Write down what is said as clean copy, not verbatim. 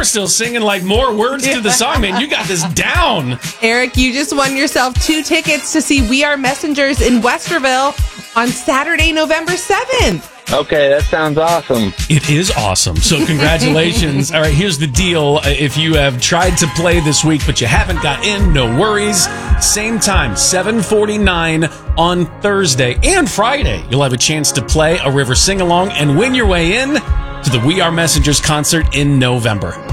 were still singing like more words to the song, man. You got this down. Eric, you just won yourself 2 tickets to see We Are Messengers in Westerville on Saturday, November 7th. Okay, that sounds awesome. It is awesome. So congratulations. All right, here's the deal. If you have tried to play this week, but you haven't got in, no worries. Same time, 7:49 on Thursday and Friday. You'll have a chance to play a River Sing-Along and win your way in to the We Are Messengers concert in November.